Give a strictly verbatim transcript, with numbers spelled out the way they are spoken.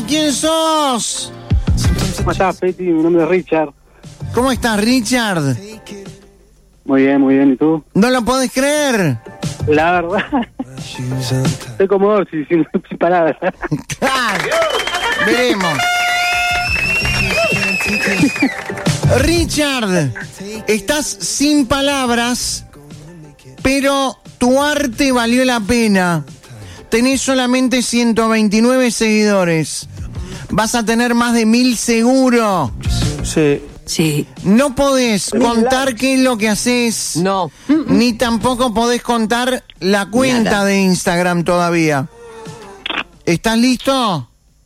Hola, ¿quién sos? ¿Cómo estás, Peti? Mi nombre es Richard. ¿Cómo estás, Richard? Muy bien, muy bien. ¿Y tú? ¿No lo podés creer? La verdad. Estoy como vos, sin, sin, sin palabras. Claro. Veremos. Richard, estás sin palabras, pero tu arte valió la pena. Tenés solamente ciento veintinueve seguidores. Vas a tener más de mil seguro. Sí. Sí. No podés contar qué es lo que haces. No. Ni tampoco podés contar la cuenta Nada. de Instagram todavía. ¿Estás listo?